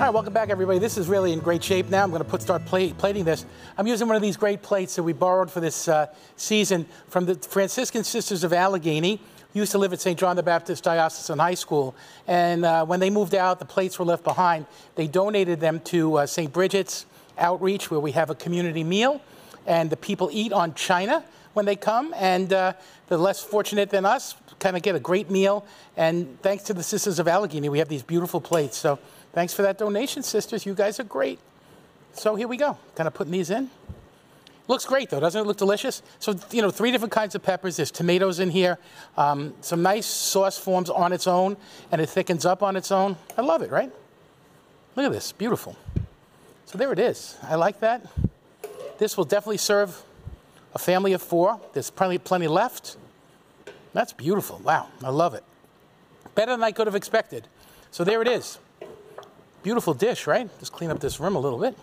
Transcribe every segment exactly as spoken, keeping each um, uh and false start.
All right, welcome back, everybody. This is really in great shape now. I'm going to put start plate, plating this. I'm using one of these great plates that we borrowed for this uh, season from the Franciscan Sisters of Allegheny, who used to live at Saint John the Baptist Diocesan High School. And uh, when they moved out, the plates were left behind. They donated them to uh, Saint Bridget's Outreach, where we have a community meal, and the people eat on china when they come, and uh, the less fortunate than us kind of get a great meal. And thanks to the Sisters of Allegheny, we have these beautiful plates. So thanks for that donation, sisters. You guys are great. So here we go. Kind of putting these in. Looks great, though. Doesn't it look delicious? So, you know, three different kinds of peppers. There's tomatoes in here. Um, some nice sauce forms on its own, and it thickens up on its own. I love it, right? Look at this. Beautiful. So there it is. I like that. This will definitely serve a family of four. There's plenty, plenty left. That's beautiful. Wow. I love it. Better than I could have expected. So there it is. Beautiful dish, right? Just clean up this rim a little bit.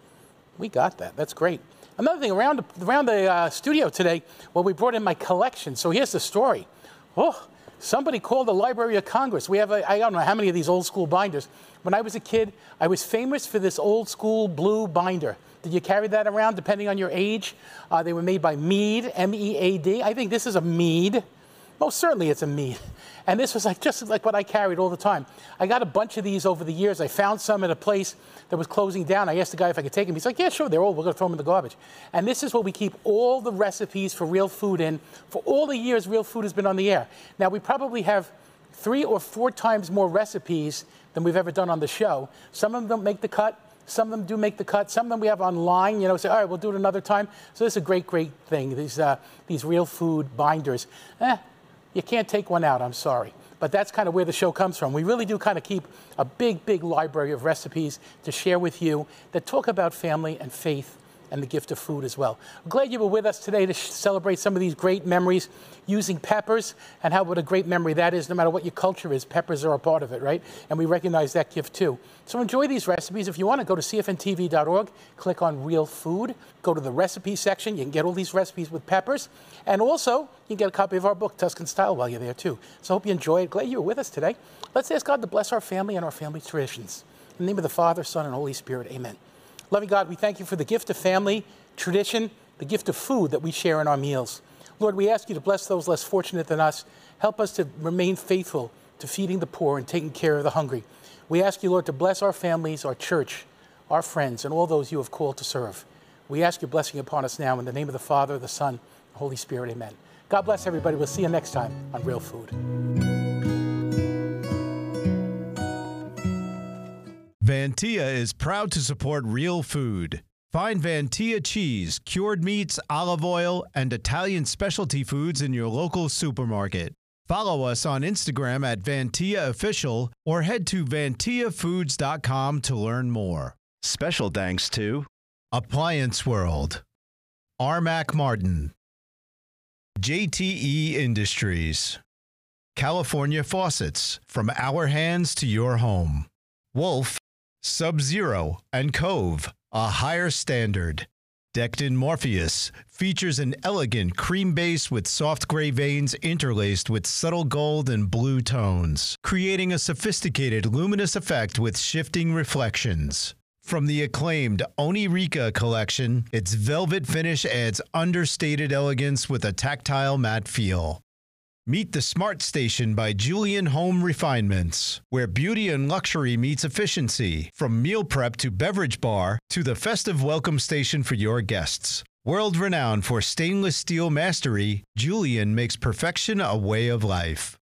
We got that. That's great. Another thing, around, around the uh, studio today, well, we brought in my collection. So here's the story. Oh, somebody called the Library of Congress. We have, a, I don't know how many of these old school binders. When I was a kid, I was famous for this old school blue binder. Did you carry that around, depending on your age? Uh, they were made by Mead, M E A D. I think this is a Mead. Most certainly it's a Mead. And this was like just like what I carried all the time. I got a bunch of these over the years. I found some at a place that was closing down. I asked the guy if I could take them. He's like, yeah, sure, they're old. We're going to throw them in the garbage. And this is what we keep all the recipes for Real Food in. For all the years Real Food has been on the air. Now, we probably have three or four times more recipes than we've ever done on the show. Some of them don't make the cut. Some of them do make the cut. Some of them we have online, you know, say, all right, we'll do it another time. So this is a great, great thing, these, uh, these Real Food binders. Eh, you can't take one out, I'm sorry. But that's kind of where the show comes from. We really do kind of keep a big, big library of recipes to share with you that talk about family and faith and the gift of food as well. I'm glad you were with us today to celebrate some of these great memories using peppers, and how what a great memory that is. No matter what your culture is, peppers are a part of it, right? And we recognize that gift too. So enjoy these recipes. If you want to go to C F N T V dot org, click on Real Food, go to the recipe section. You can get all these recipes with peppers. And also, you can get a copy of our book, Tuscan Style, while you're there too. So I hope you enjoy it. Glad you were with us today. Let's ask God to bless our family and our family traditions. In the name of the Father, Son, and Holy Spirit, amen. Loving God, we thank you for the gift of family, tradition, the gift of food that we share in our meals. Lord, we ask you to bless those less fortunate than us. Help us to remain faithful to feeding the poor and taking care of the hungry. We ask you, Lord, to bless our families, our church, our friends, and all those you have called to serve. We ask your blessing upon us now in the name of the Father, the Son, and Holy Spirit, amen. God bless everybody. We'll see you next time on Real Food. Vantia is proud to support Real Food. Find Vantia cheese, cured meats, olive oil, and Italian specialty foods in your local supermarket. Follow us on Instagram at Vantia Official or head to vantia foods dot com to learn more. Special thanks to Appliance World, Armac Martin, J T E Industries, California Faucets, from our hands to your home, Wolf, Sub-Zero, and Cove, a higher standard. Decked in Morpheus features an elegant cream base with soft gray veins interlaced with subtle gold and blue tones, creating a sophisticated luminous effect with shifting reflections. From the acclaimed Onirica collection, its velvet finish adds understated elegance with a tactile matte feel. Meet the Smart Station by Julian Home Refinements, where beauty and luxury meets efficiency, from meal prep to beverage bar to the festive welcome station for your guests. World-renowned for stainless steel mastery, Julian makes perfection a way of life.